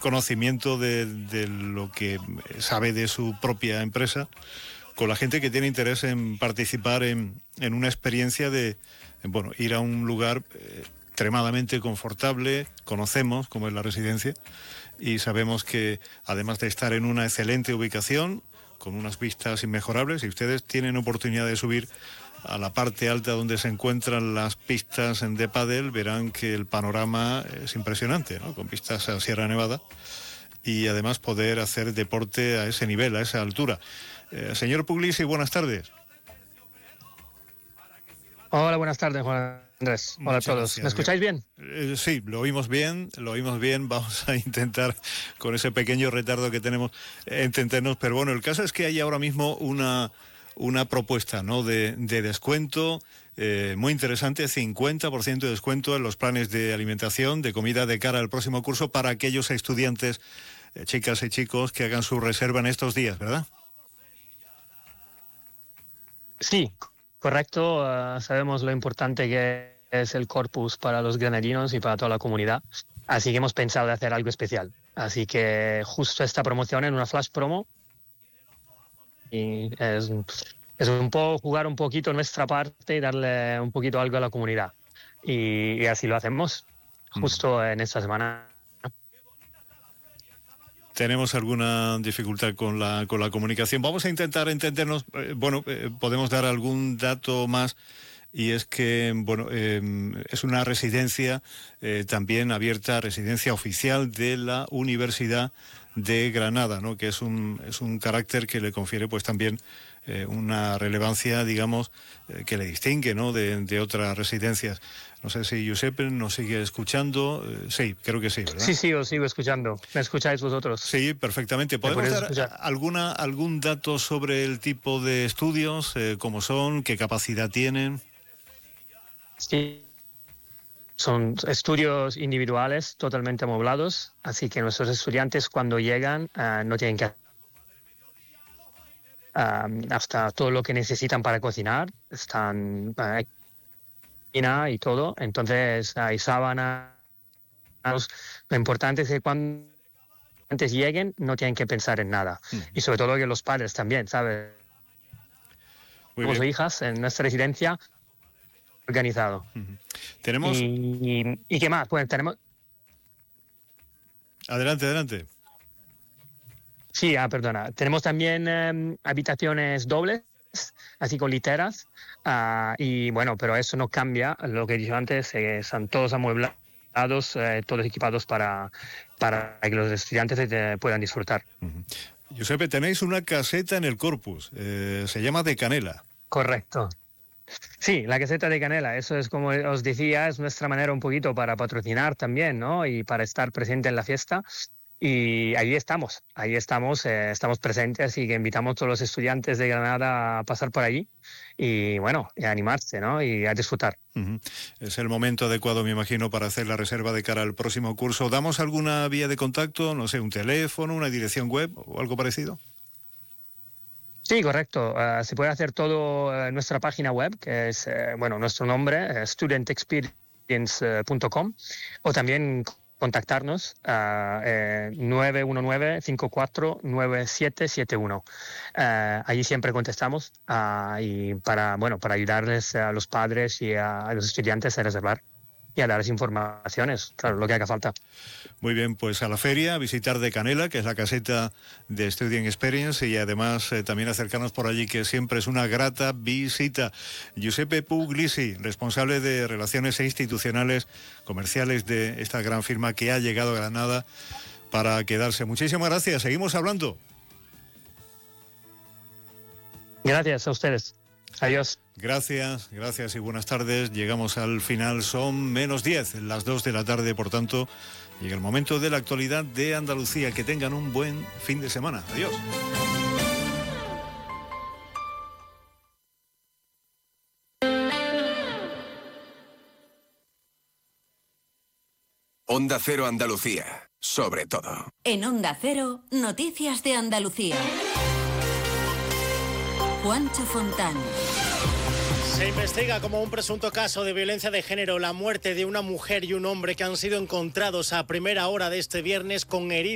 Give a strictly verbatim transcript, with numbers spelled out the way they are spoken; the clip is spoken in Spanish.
conocimiento de, de lo que sabe de su propia empresa, con la gente que tiene interés en participar en, en una experiencia de, en, bueno, ir a un lugar eh, extremadamente confortable. Conocemos cómo es la residencia y sabemos que, además de estar en una excelente ubicación, con unas vistas inmejorables, y ustedes tienen oportunidad de subir a la parte alta donde se encuentran las pistas de pádel, verán que el panorama es impresionante, ¿no? Con vistas a Sierra Nevada, y además poder hacer deporte a ese nivel, a esa altura. Eh, señor Puglisi, buenas tardes. Hola, buenas tardes, Juan Andrés. Hola Muchas a todos. gracias. ¿Me escucháis bien? Eh, sí, lo oímos bien, lo oímos bien. Vamos a intentar, con ese pequeño retardo que tenemos, entendernos. Pero bueno, el caso es que hay ahora mismo una, una propuesta, ¿no?, de, de descuento eh, muy interesante, cincuenta por ciento de descuento en los planes de alimentación, de comida de cara al próximo curso para aquellos estudiantes, eh, chicas y chicos, que hagan su reserva en estos días, ¿verdad? Sí, correcto. Uh, sabemos lo importante que es el corpus para los granadinos y para toda la comunidad. Así que hemos pensado de hacer algo especial. Así que justo esta promoción en una flash promo. Y es, es un poco jugar un poquito nuestra parte y darle un poquito algo a la comunidad. Y, y así lo hacemos justo mm. en esta semana. ¿Tenemos alguna dificultad con la con la comunicación? Vamos a intentar entendernos. Eh, bueno, eh, podemos dar algún dato más, y es que, bueno, eh, es una residencia eh, también abierta, residencia oficial de la Universidad de Granada, ¿no?, que es un es un carácter que le confiere, pues, también eh, una relevancia, digamos, eh, que le distingue, ¿no?, de, de otras residencias. No sé si Giuseppe nos sigue escuchando. Eh, sí, creo que sí, ¿verdad? Sí, sí, os sigo escuchando. ¿Me escucháis vosotros? Sí, perfectamente. ¿Podemos dar escuchar alguna algún dato sobre el tipo de estudios, eh, cómo son, qué capacidad tienen? Sí. Son estudios individuales, totalmente amoblados, así que nuestros estudiantes, cuando llegan, uh, no tienen que uh, hasta todo lo que necesitan para cocinar, están uh, y todo. Entonces hay sábanas. Lo importante es que cuando antes lleguen no tienen que pensar en nada. Mm. Y sobre todo que los padres también, ¿sabes? Como hijas en nuestra residencia, organizado. Uh-huh. Tenemos... Y, y, ¿Y qué más? Pues tenemos... Adelante, adelante. Sí, ah, perdona. Tenemos también eh, habitaciones dobles, así con literas. Uh, y bueno, pero eso no cambia. Lo que he dicho antes, eh, están todos amueblados, eh, todos equipados para, para que los estudiantes eh, puedan disfrutar. Uh-huh. Giuseppe, tenéis una caseta en el corpus. Eh, se llama De Canela. Correcto. Sí, la caseta de Canela, eso es, como os decía, es nuestra manera un poquito para patrocinar también, ¿no? Y para estar presente en la fiesta. Y ahí estamos, ahí estamos, eh, estamos presentes, y que invitamos a todos los estudiantes de Granada a pasar por allí y, bueno, y a animarse, ¿no?, y a disfrutar. Uh-huh. Es el momento adecuado, me imagino, para hacer la reserva de cara al próximo curso. ¿Damos alguna vía de contacto? No sé, un teléfono, una dirección web o algo parecido. Sí, correcto. Uh, se puede hacer todo en nuestra página web, que es, uh, bueno, nuestro nombre, uh, student experience punto com, o también contactarnos a eh, nueve uno nueve, cinco cuatro nueve siete siete uno. Uh, allí siempre contestamos uh, y para, bueno, para ayudarles a los padres y a, a los estudiantes a reservar y a darles informaciones, claro, lo que haga falta. Muy bien, pues a la feria, a visitar De Canela, que es la caseta de Student Experience, y además eh, también acercarnos por allí, que siempre es una grata visita. Giuseppe Puglisi, responsable de Relaciones Institucionales Comerciales de esta gran firma que ha llegado a Granada para quedarse. Muchísimas gracias, seguimos hablando. Gracias a ustedes. Adiós. Gracias, gracias y buenas tardes. Llegamos al final, son menos diez, las dos de la tarde, por tanto, llega el momento de la actualidad de Andalucía. Que tengan un buen fin de semana. Adiós. Onda Cero Andalucía, sobre todo. En Onda Cero, noticias de Andalucía. Juancho Fontán. Se investiga como un presunto caso de violencia de género la muerte de una mujer y un hombre que han sido encontrados a primera hora de este viernes con heridas